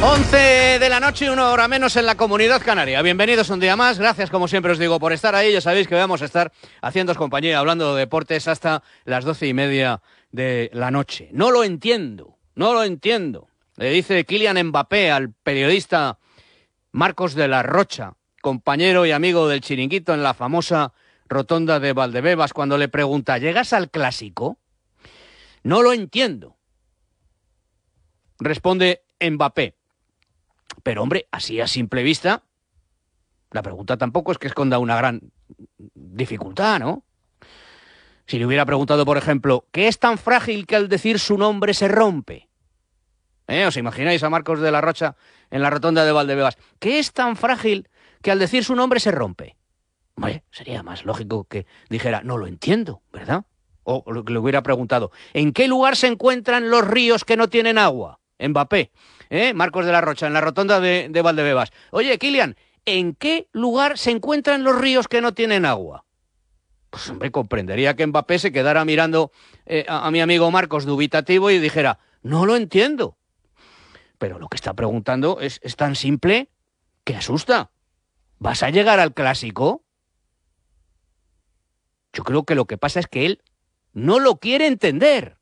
11 de la noche, 1 hora menos en la Comunidad Canaria. Bienvenidos un día más. Gracias, como siempre os digo, por estar ahí. Ya sabéis que vamos a estar haciéndoos compañía, hablando de deportes hasta las 12:30 de la noche. No lo entiendo. Le dice Kylian Mbappé al periodista Marcos de la Rocha, compañero y amigo del Chiringuito en la famosa rotonda de Valdebebas, cuando le pregunta: ¿llegas al Clásico? No lo entiendo, responde Mbappé. Pero hombre, así a simple vista, la pregunta tampoco es que esconda una gran dificultad, ¿no? Si le hubiera preguntado, por ejemplo, ¿qué es tan frágil que al decir su nombre se rompe? ¿Os imagináis a Marcos de la Rocha en la rotonda de Valdebebas? ¿Qué es tan frágil que al decir su nombre se rompe? Hombre, sería más lógico que dijera: no lo entiendo, ¿verdad? O le hubiera preguntado: ¿en qué lugar se encuentran los ríos que no tienen agua? Mbappé, Marcos de la Rocha, en la rotonda de Valdebebas. Oye, Kylian, ¿en qué lugar se encuentran los ríos que no tienen agua? Pues hombre, comprendería que Mbappé se quedara mirando a mi amigo Marcos dubitativo y dijera: no lo entiendo. Pero lo que está preguntando es tan simple que asusta. ¿Vas a llegar al Clásico? Yo creo que lo que pasa es que él no lo quiere entender.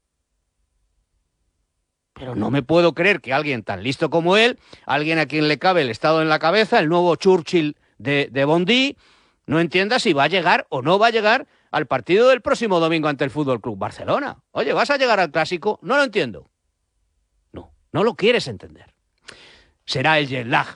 Pero no me puedo creer que alguien tan listo como él, alguien a quien le cabe el Estado en la cabeza, el nuevo Churchill de Bondy, no entienda si va a llegar o no va a llegar al partido del próximo domingo ante el Fútbol Club Barcelona. Oye, ¿vas a llegar al Clásico? No lo entiendo. No lo quieres entender. Será el jet lag,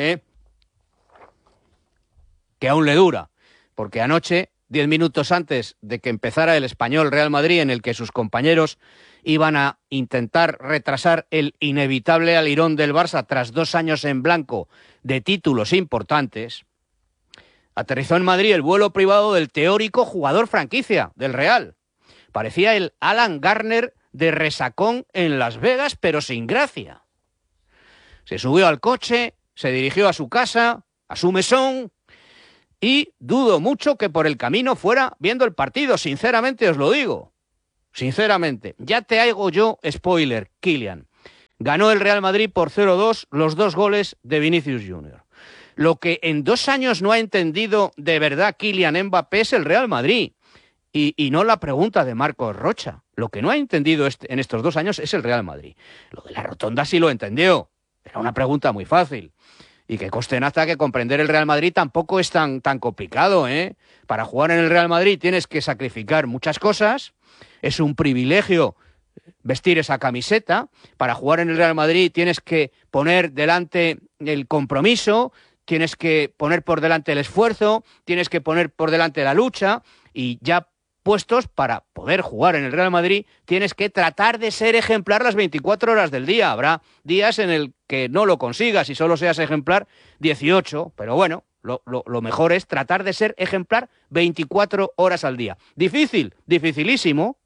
que aún le dura, porque anoche, 10 minutos antes de que empezara el Español Real Madrid, en el que sus compañeros iban a intentar retrasar el inevitable alirón del Barça tras 2 años en blanco de títulos importantes, aterrizó en Madrid el vuelo privado del teórico jugador franquicia del Real. Parecía el Alan Garner de resacón en Las Vegas, pero sin gracia. Se subió al coche, se dirigió a su casa, a su mesón, y dudo mucho que por el camino fuera viendo el partido, sinceramente os lo digo. Sinceramente, ya te hago yo spoiler, Kylian. Ganó el Real Madrid por 0-2 los 2 goles de Vinicius Junior. Lo que en 2 años no ha entendido de verdad Kylian Mbappé es el Real Madrid. Y no la pregunta de Marcos Rocha. Lo que no ha entendido en estos 2 años es el Real Madrid. Lo de la rotonda sí lo entendió. Era una pregunta muy fácil. Y que conste en acta que comprender el Real Madrid tampoco es tan complicado, Para jugar en el Real Madrid tienes que sacrificar muchas cosas. Es un privilegio vestir esa camiseta. Para jugar en el Real Madrid tienes que poner delante el compromiso, tienes que poner por delante el esfuerzo, tienes que poner por delante la lucha, y ya puestos para poder jugar en el Real Madrid tienes que tratar de ser ejemplar las 24 horas del día. Habrá días en el que no lo consigas y solo seas ejemplar 18, pero bueno, lo mejor es tratar de ser ejemplar 24 horas al día. Difícil, dificilísimo,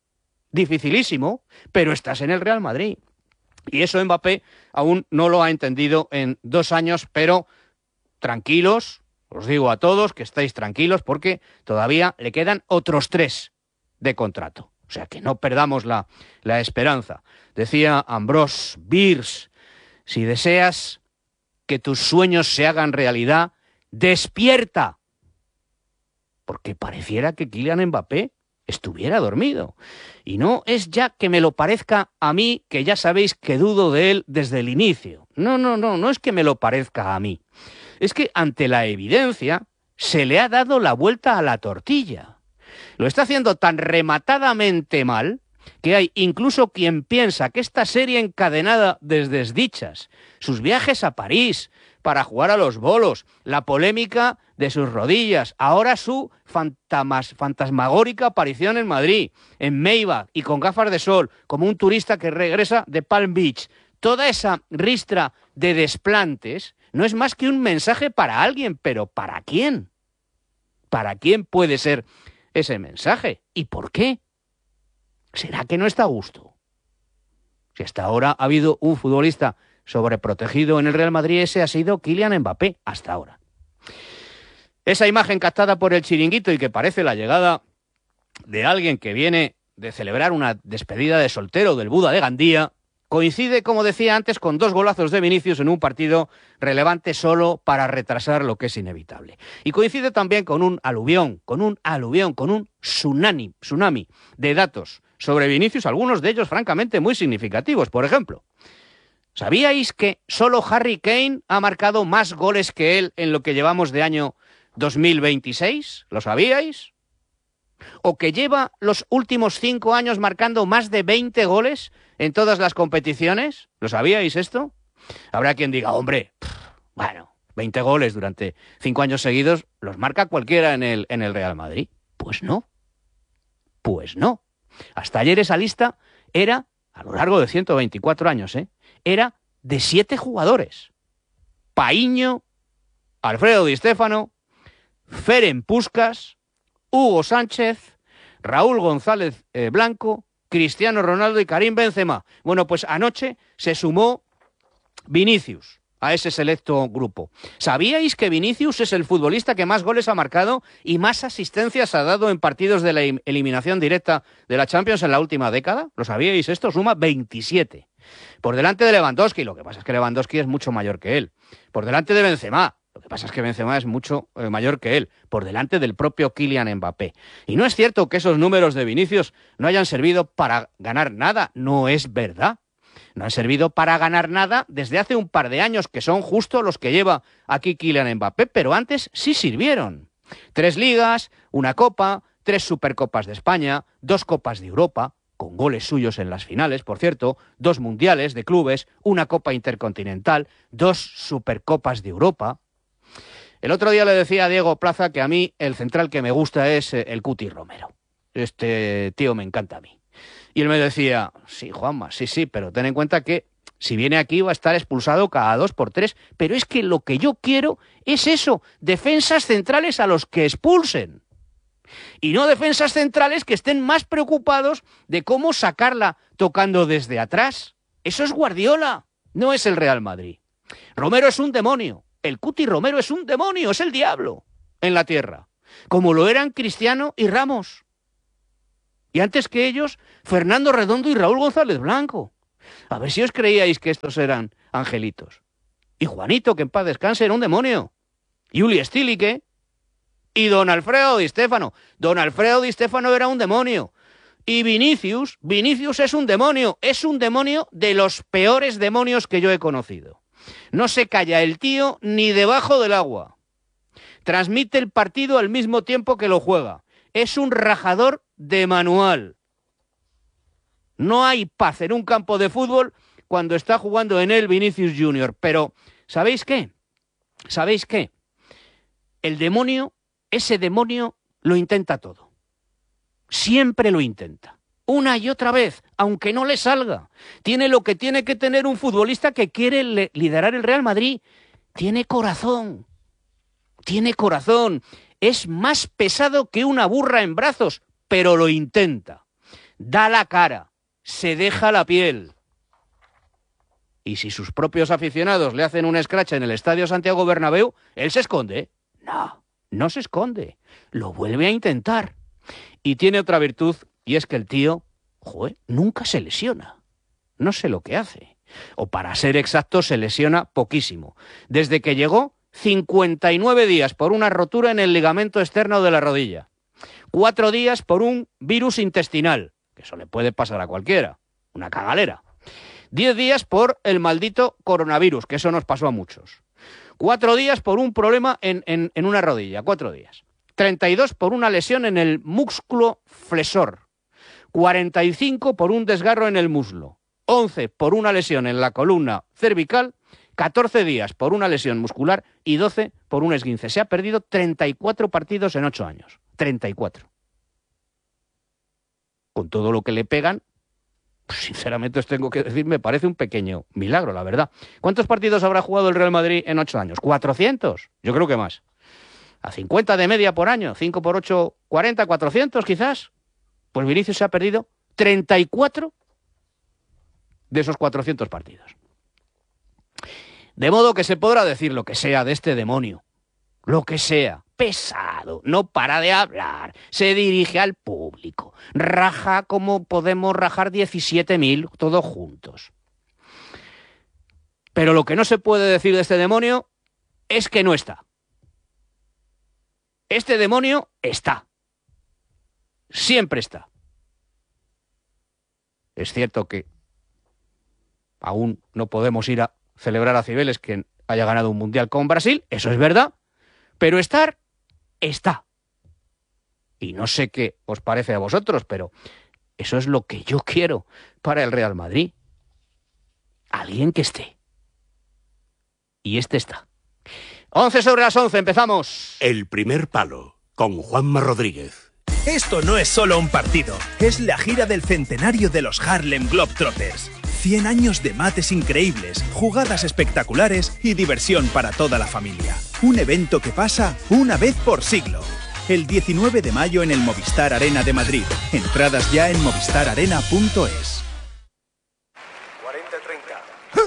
pero estás en el Real Madrid. Y eso Mbappé aún no lo ha entendido en 2 años, pero tranquilos. Os digo a todos que estáis tranquilos porque todavía le quedan otros 3 de contrato. O sea, que no perdamos la esperanza. Decía Ambrose Bierce: si deseas que tus sueños se hagan realidad, despierta. Porque pareciera que Kylian Mbappé estuviera dormido. Y no es ya que me lo parezca a mí, que ya sabéis que dudo de él desde el inicio. No es que me lo parezca a mí. Es que ante la evidencia se le ha dado la vuelta a la tortilla. Lo está haciendo tan rematadamente mal que hay incluso quien piensa que esta serie encadenada de desdichas, sus viajes a París para jugar a los bolos, la polémica de sus rodillas, ahora su fantasmagórica aparición en Madrid, en Maybach y con gafas de sol, como un turista que regresa de Palm Beach, toda esa ristra de desplantes no es más que un mensaje para alguien, pero ¿para quién? ¿Para quién puede ser ese mensaje? ¿Y por qué? ¿Será que no está a gusto? Si hasta ahora ha habido un futbolista sobreprotegido en el Real Madrid, ese ha sido Kylian Mbappé, hasta ahora. Esa imagen captada por el Chiringuito y que parece la llegada de alguien que viene de celebrar una despedida de soltero del Buda de Gandía, Coincide, como decía antes, con 2 golazos de Vinicius en un partido relevante solo para retrasar lo que es inevitable. Y coincide también con un aluvión, con un tsunami de datos sobre Vinicius, algunos de ellos francamente muy significativos. Por ejemplo, ¿sabíais que solo Harry Kane ha marcado más goles que él en lo que llevamos de año 2026? ¿Lo sabíais? ¿O que lleva los últimos 5 años marcando más de 20 goles en todas las competiciones? ¿Lo sabíais esto? Habrá quien diga, hombre, bueno, 20 goles durante 5 años seguidos los marca cualquiera en el Real Madrid. Pues no. Hasta ayer esa lista era, a lo largo de 124 años, era de 7 jugadores. Paíño, Alfredo Di Stéfano, Ferenc Puskás, Hugo Sánchez, Raúl González Blanco, Cristiano Ronaldo y Karim Benzema. Bueno, pues anoche se sumó Vinicius a ese selecto grupo. ¿Sabíais que Vinicius es el futbolista que más goles ha marcado y más asistencias ha dado en partidos de la eliminación directa de la Champions en la última década? ¿Lo sabíais esto? Suma 27. Por delante de Lewandowski, lo que pasa es que Lewandowski es mucho mayor que él. Por delante de Benzema. Lo que pasa es que Benzema es mucho mayor que él, por delante del propio Kylian Mbappé. Y no es cierto que esos números de Vinicius no hayan servido para ganar nada, no es verdad. No han servido para ganar nada desde hace un par de años, que son justo los que lleva aquí Kylian Mbappé, pero antes sí sirvieron. 3 ligas, 1 copa, 3 supercopas de España, 2 copas de Europa, con goles suyos en las finales, por cierto, 2 mundiales de clubes, 1 copa intercontinental, 2 supercopas de Europa. El otro día le decía a Diego Plaza que a mí el central que me gusta es el Cuti Romero. Este tío me encanta a mí. Y él me decía, sí, Juanma, sí, pero ten en cuenta que si viene aquí va a estar expulsado cada 2 por 3, pero es que lo que yo quiero es eso, defensas centrales a los que expulsen. Y no defensas centrales que estén más preocupados de cómo sacarla tocando desde atrás. Eso es Guardiola, no es el Real Madrid. Romero es un demonio. El Cuti Romero es un demonio, es el diablo en la tierra, como lo eran Cristiano y Ramos. Y antes que ellos, Fernando Redondo y Raúl González Blanco. A ver si os creíais que estos eran angelitos. Y Juanito, que en paz descanse, era un demonio. Y Uli Stilicke. Y don Alfredo Di Stéfano. Don Alfredo Di Stéfano era un demonio. Y Vinicius es un demonio. Es un demonio de los peores demonios que yo he conocido. No se calla el tío ni debajo del agua. Transmite el partido al mismo tiempo que lo juega. Es un rajador de manual. No hay paz en un campo de fútbol cuando está jugando en él Vinicius Junior. Pero, ¿sabéis qué? El demonio, ese demonio, lo intenta todo. Siempre lo intenta. Una y otra vez, aunque no le salga. Tiene lo que tiene que tener un futbolista que quiere liderar el Real Madrid. Tiene corazón. Es más pesado que una burra en brazos, pero lo intenta. Da la cara. Se deja la piel. Y si sus propios aficionados le hacen un escrache en el Estadio Santiago Bernabéu, él se esconde. No se esconde. Lo vuelve a intentar. Y tiene otra virtud, y es que el tío, nunca se lesiona. No sé lo que hace. O para ser exacto, se lesiona poquísimo. Desde que llegó, 59 días por una rotura en el ligamento externo de la rodilla. 4 días por un virus intestinal, que eso le puede pasar a cualquiera, una cagalera. 10 días por el maldito coronavirus, que eso nos pasó a muchos. 4 días por un problema en una rodilla, 4 días. 32 por una lesión en el músculo flexor. 45 por un desgarro en el muslo. 11 por una lesión en la columna cervical. 14 días por una lesión muscular y 12 por un esguince. Se ha perdido 34 partidos en 8 años. 34. Con todo lo que le pegan, pues sinceramente os tengo que decir, me parece un pequeño milagro, la verdad. ¿Cuántos partidos habrá jugado el Real Madrid en 8 años? ¿400? Yo creo que más. A 50 de media por año, 5 por 8, 40, 400 quizás. Pues Vinicius se ha perdido 34 de esos 400 partidos. De modo que se podrá decir lo que sea de este demonio, lo que sea, pesado, no para de hablar, se dirige al público, raja como podemos rajar 17.000 todos juntos. Pero lo que no se puede decir de este demonio es que no está. Este demonio está. Siempre está. Es cierto que aún no podemos ir a celebrar a Cibeles que haya ganado un mundial con Brasil, eso es verdad, pero estar, está. Y no sé qué os parece a vosotros, pero eso es lo que yo quiero para el Real Madrid. Alguien que esté. Y este está. 11:11, empezamos. El primer palo, con Juanma Rodríguez. Esto no es solo un partido, es la gira del centenario de los Harlem Globetrotters. 100 años de mates increíbles, jugadas espectaculares y diversión para toda la familia. Un evento que pasa una vez por siglo. El 19 de mayo en el Movistar Arena de Madrid. Entradas ya en movistararena.es. 40-30.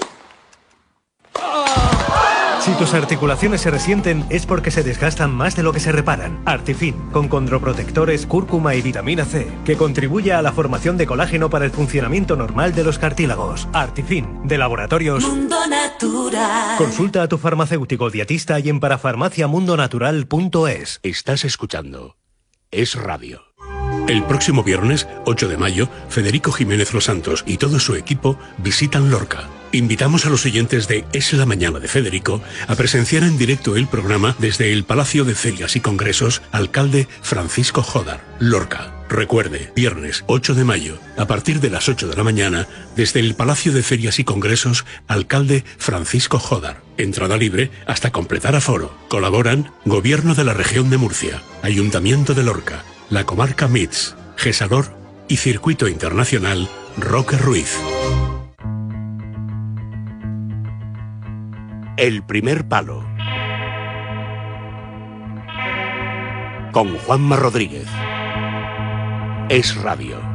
Si tus articulaciones se resienten es porque se desgastan más de lo que se reparan. Artifin, con condroprotectores, cúrcuma y vitamina C, que contribuye a la formación de colágeno para el funcionamiento normal de los cartílagos. Artifin, de Laboratorios Mundo Natural. Consulta a tu farmacéutico dietista y en parafarmaciamundonatural.es. Estás escuchando Es Radio. El próximo viernes, 8 de mayo, Federico Jiménez Los Santos y todo su equipo visitan Lorca. Invitamos a los oyentes de Es la Mañana de Federico a presenciar en directo el programa desde el Palacio de Ferias y Congresos Alcalde Francisco Jódar, Lorca. Recuerde, viernes 8 de mayo, a partir de las 8 de la mañana, desde el Palacio de Ferias y Congresos Alcalde Francisco Jódar. Entrada libre hasta completar aforo. Colaboran Gobierno de la Región de Murcia, Ayuntamiento de Lorca, la Comarca MITS, Gesador y Circuito Internacional Roque Ruiz. El primer palo, con Juanma Rodríguez. Es Radio.